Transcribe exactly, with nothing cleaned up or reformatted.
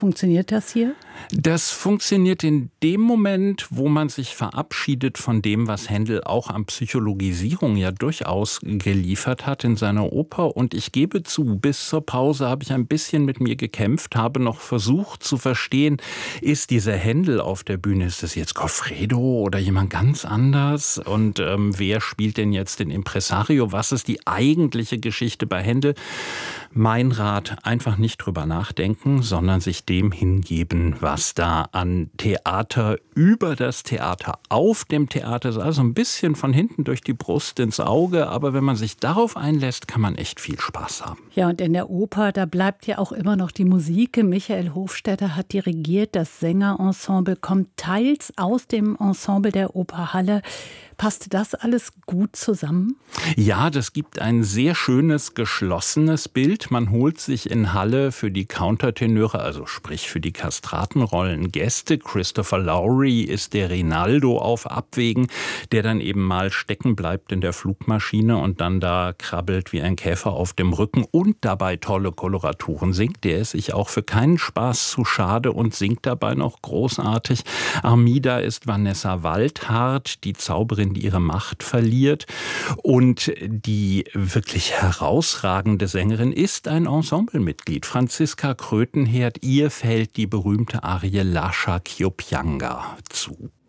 Funktioniert das hier? Das funktioniert in dem Moment, wo man sich verabschiedet von dem, was Händel auch an Psychologisierung ja durchaus geliefert hat in seiner Oper. Und ich gebe zu, bis zur Pause habe ich ein bisschen mit mir gekämpft, habe noch versucht zu verstehen, ist dieser Händel auf der Bühne, ist das jetzt Goffredo oder jemand ganz anders? Und ähm, wer spielt denn jetzt den Impresario? Was ist die eigentliche Geschichte bei Händel? Mein Rat, einfach nicht drüber nachdenken, sondern sich dem hingeben, was da an Theater über das Theater, auf dem Theater ist. Also ein bisschen von hinten durch die Brust ins Auge. Aber wenn man sich darauf einlässt, kann man echt viel Spaß haben. Ja, und in der Oper, da bleibt ja auch immer noch die Musik. Michael Hofstetter hat dirigiert. Das Sängerensemble kommt teils aus dem Ensemble der Oper Halle. Passt das alles gut zusammen? Ja, das gibt ein sehr schönes, geschlossenes Bild. Man holt sich in Halle für die Countertenöre, also sprich für die Kastratenrollen, Gäste. Christopher Lowry ist der Rinaldo auf Abwägen, der dann eben mal stecken bleibt in der Flugmaschine und dann da krabbelt wie ein Käfer auf dem Rücken und dabei tolle Koloraturen singt. Der ist sich auch für keinen Spaß zu schade und singt dabei noch großartig. Armida ist Vanessa Waldhardt, die Zauberin, die ihre Macht verliert. Und die wirklich herausragende Sängerin ist ein Ensemblemitglied, Franziska Krötenherd. Ihr fällt die berühmte Arie Lascia Chioppianga zu.